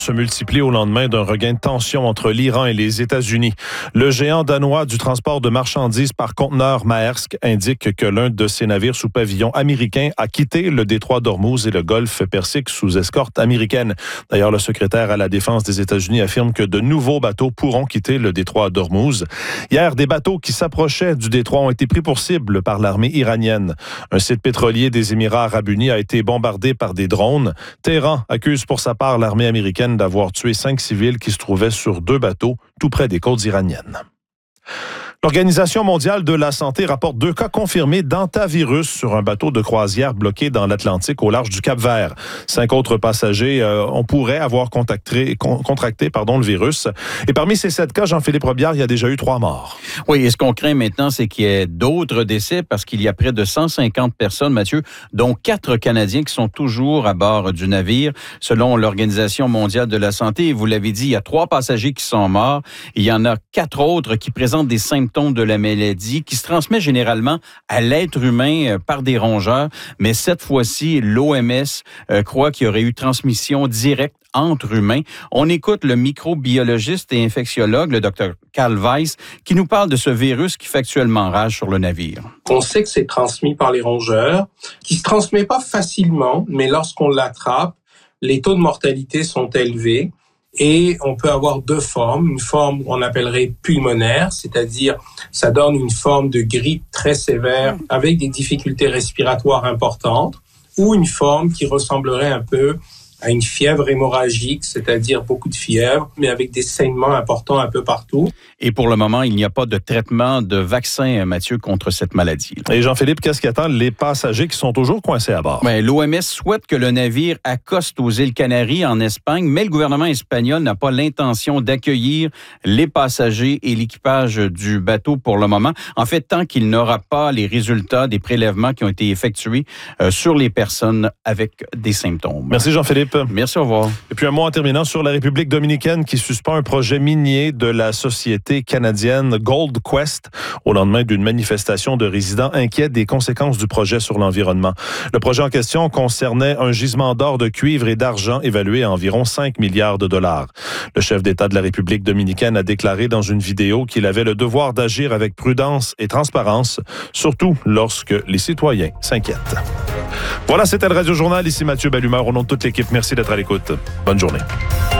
Se multiplie au lendemain d'un regain de tension entre l'Iran et les États-Unis. Le géant danois du transport de marchandises par conteneur Maersk indique que l'un de ses navires sous pavillon américain a quitté le détroit d'Ormuz et le golfe Persique sous escorte américaine. D'ailleurs, le secrétaire à la Défense des États-Unis affirme que de nouveaux bateaux pourront quitter le détroit d'Ormuz. Hier, des bateaux qui s'approchaient du détroit ont été pris pour cible par l'armée iranienne. Un site pétrolier des Émirats arabes unis a été bombardé par des drones. Téhéran accuse pour sa part l'armée américaine d'avoir tué 5 civils qui se trouvaient sur 2 bateaux tout près des côtes iraniennes. L'Organisation mondiale de la santé rapporte 2 cas confirmés d'hantavirus sur un bateau de croisière bloqué dans l'Atlantique au large du Cap-Vert. 5 autres passagers on pourrait avoir contracté le virus. Et parmi ces 7 cas, Jean-Philippe Robillard, il y a déjà eu 3 morts. Oui, et ce qu'on craint maintenant, c'est qu'il y ait d'autres décès parce qu'il y a près de 150 personnes, Mathieu, dont 4 Canadiens qui sont toujours à bord du navire, selon l'Organisation mondiale de la santé. Et vous l'avez dit, il y a 3 passagers qui sont morts. Il y en a 4 autres qui présentent des symptômes de la maladie qui se transmet généralement à l'être humain par des rongeurs. Mais cette fois-ci, l'OMS croit qu'il y aurait eu transmission directe entre humains. On écoute le microbiologiste et infectiologue, le Dr Karl Weiss, qui nous parle de ce virus qui fait actuellement rage sur le navire. On sait que c'est transmis par les rongeurs, qui se transmet pas facilement, mais lorsqu'on l'attrape, les taux de mortalité sont élevés. Et on peut avoir 2 formes. Une forme qu'on appellerait pulmonaire, c'est-à-dire ça donne une forme de grippe très sévère avec des difficultés respiratoires importantes, ou une forme qui ressemblerait un peu à une fièvre hémorragique, c'est-à-dire beaucoup de fièvre, mais avec des saignements importants un peu partout. Et pour le moment, il n'y a pas de traitement de vaccin, Mathieu, contre cette maladie. Et Jean-Philippe, qu'est-ce qui attend les passagers qui sont toujours coincés à bord? L'OMS souhaite que le navire accoste aux îles Canaries en Espagne, mais le gouvernement espagnol n'a pas l'intention d'accueillir les passagers et l'équipage du bateau pour le moment. En fait, tant qu'il n'aura pas les résultats des prélèvements qui ont été effectués sur les personnes avec des symptômes. Merci Jean-Philippe. Merci, au revoir. Et puis un mot en terminant sur la République dominicaine qui suspend un projet minier de la société canadienne Gold Quest au lendemain d'une manifestation de résidents inquiets des conséquences du projet sur l'environnement. Le projet en question concernait un gisement d'or, de cuivre et d'argent évalué à environ 5 milliards de dollars. Le chef d'État de la République dominicaine a déclaré dans une vidéo qu'il avait le devoir d'agir avec prudence et transparence, surtout lorsque les citoyens s'inquiètent. Voilà, c'était le Radio Journal. Ici Mathieu Bellumeur, au nom de toute l'équipe. Merci d'être à l'écoute. Bonne journée.